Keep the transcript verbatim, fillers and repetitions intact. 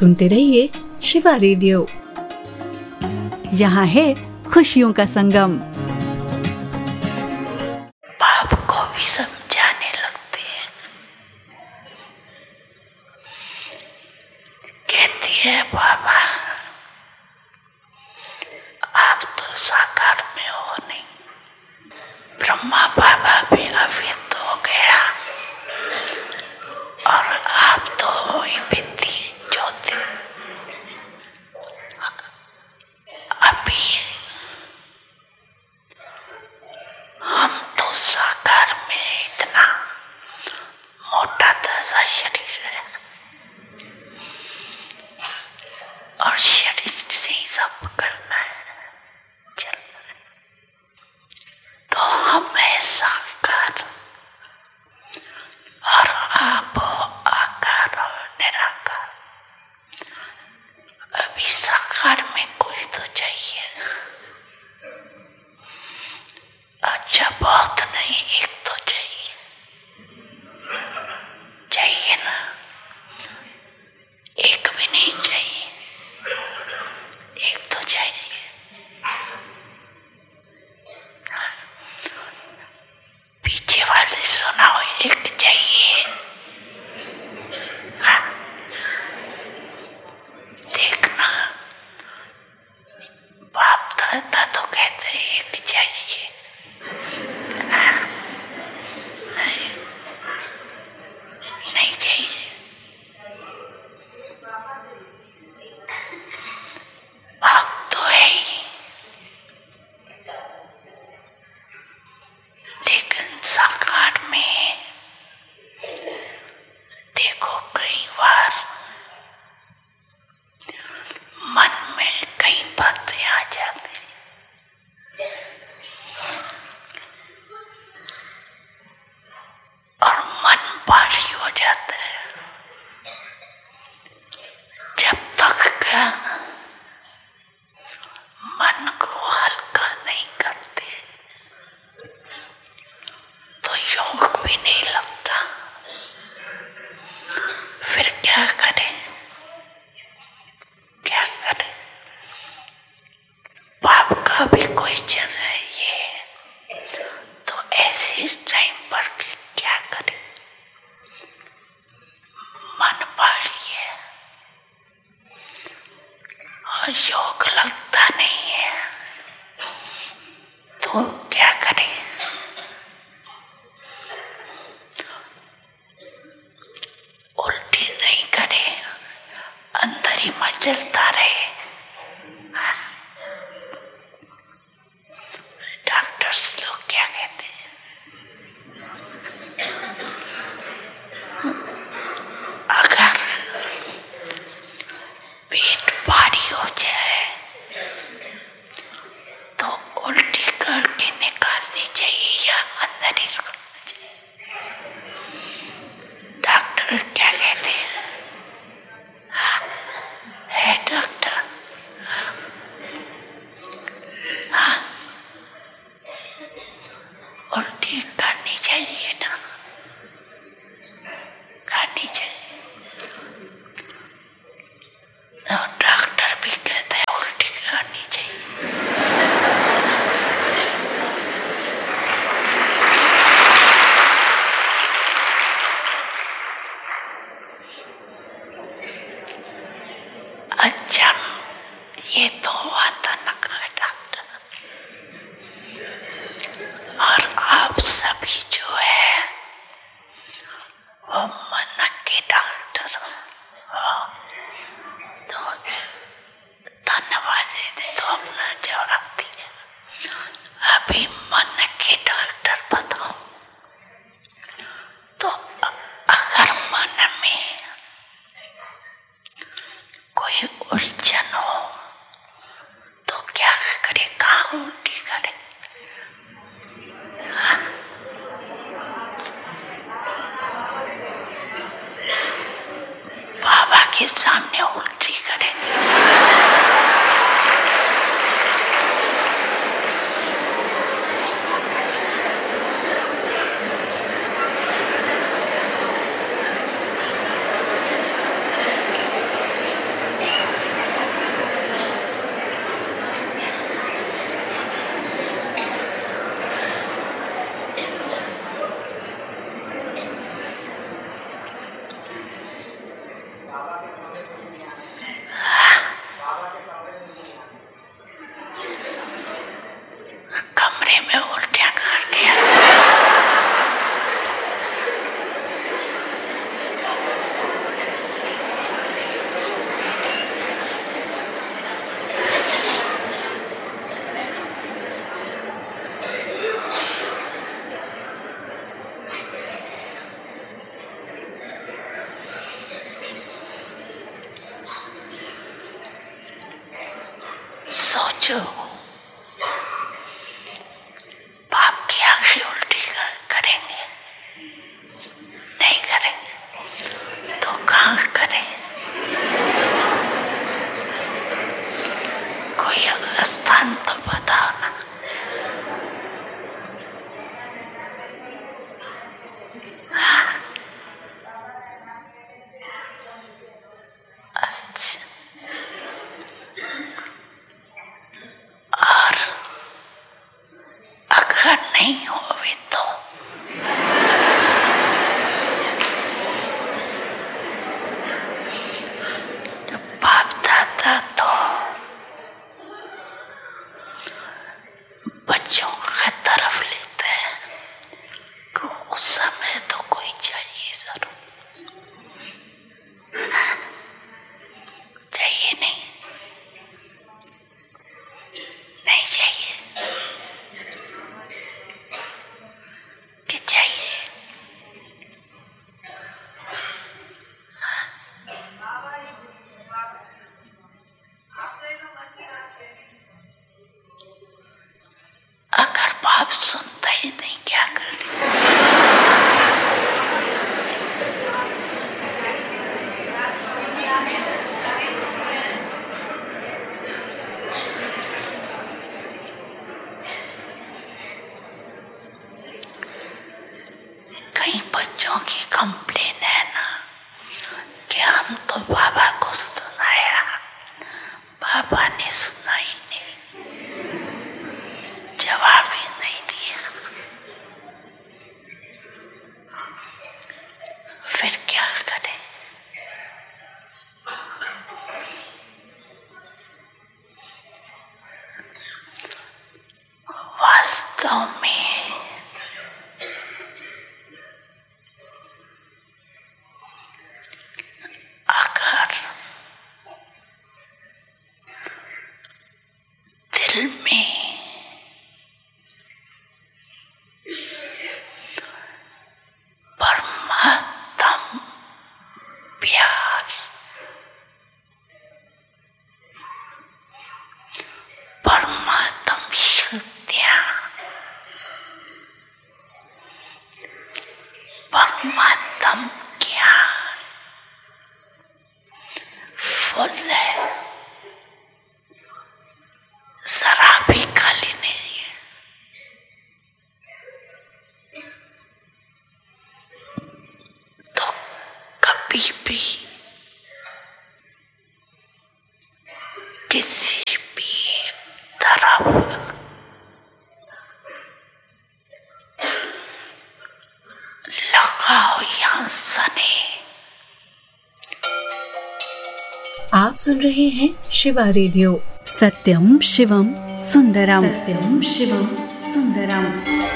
सुनते रहिए शिवा रेडियो। यहाँ है खुशियों का संगम। बाप को भी समझाने लगती है, कहती है बाबा आप तो साकार में हो नहीं। ब्रह्मा बाबा भी अव्यक्त हो गया और आप तो हो ही बिंदी ज्योति। अभी हम तो साकार में इतना मोटा ताजा शरीर है और शरीर से ही सब करना है, चलना है। तो हम है साकार और आप हो आकार और निराकार। अभी साकार में कोई तो चाहिए। अच्छा बहुत नहीं, एक तो चाहिए, चाहिए ना? एक भी नहीं चाहिए, एक तो चाहिए। पीछे वाले सुनाओ, एक चाहिए। हाँ? देखना, बाप दादा तो कहते हैं एक चाहिए। हाँ? नहीं, नहीं चाहिए। बाप तो है ही, लेकिन साकार में देखो कई बार मन में कई बातें आ जाती और मन भारी हो जाता है। जब तक का मन को हल्का नहीं करते तो योग भी नहीं लगता। फिर क्या करें, क्या करें? बाप का भी क्वेश्चन है ये, तो ऐसे टाइम पर क्या करें? मन भारी है और योग लगता नहीं है, तो क्या करें? उल्टी नहीं करे, अंदर ही मचलता रहे। हाँ? डॉक्टर्स लोग क्या कहते हैं? अगर पेट भारी हो जाए तो उल्टी करके निकालनी चाहिए या अंदर ही रखना चाहिए? डॉक्टर क्या कहते हैं? हाँ? है डॉक्टर? हाँ? उल्टी करनी चाहिए ना, करनी चाहिए। और डॉक्टर भी कहता है उल्टी करनी चाहिए। अच्छा, ये तो आता न कहे डॉक्टर। और आप सभी जो है वो मन के डॉक्टर हो, तो धन्यवाद दे तो अपना जवाब दिया। अभी मन के डॉक्टर बताओ, तो अगर मन में कोई उलझन हो तो क्या करे, कहाँ उल्टी करे? हाँ? बाबा के सामने उल्टी करेंगे। कमरे में उल्टियां करके सोचो, बाप की आंखें उल्टी करेंगे? नहीं करेंगे तो कहाँ करें? कोई स्थान तो बताओ ना। हाँ? अच्छा, और अगर नहीं होवे तो बाप दादा तो बच्चों का तरफ लेते हैं कि उस समय तो कोई चाहिए जरूर। चाहिए नहीं? नहीं चाहिए कि चाहिए? अगर बाप सुनता ही नहीं, क्या करें? कई बच्चों की कंप्लेन है ना कि हम तो बाबा को सुनाया, बाबा ने सुना ही नहीं, जवाब ही नहीं दिया। फिर क्या करें? वास्तव में अगर दिल में परमात्म प्यार, परमात्म शक्तियाँ, परमात्म ज्ञान फुल है, जरा भी खाली नहीं है। तो कभी भी किसी भी तरफ लगाओ या सने। आप सुन रहे हैं शिवा रेडियो। सत्यम शिवम सुंदरम। सत्यम शिवम सुंदरम।